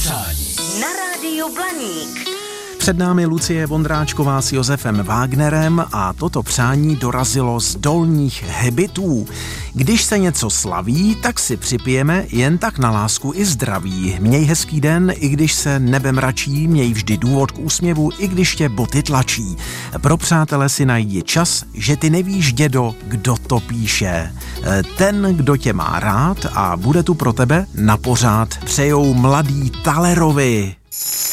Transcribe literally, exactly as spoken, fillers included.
přání na rádiu Blaník. Před námi Lucie Vondráčková s Josefem Wagnerem a toto přání dorazilo z Dolních Hbitů. Když se něco slaví, tak si připijeme jen tak na lásku i zdraví. Měj hezký den, i když se nebe mračí, měj vždy důvod k úsměvu, i když tě boty tlačí. Pro přátele si najdi čas, že ty nevíš, dědo, kdo to píše. Ten, kdo tě má rád a bude tu pro tebe na pořád, přejou mladý Talerovi.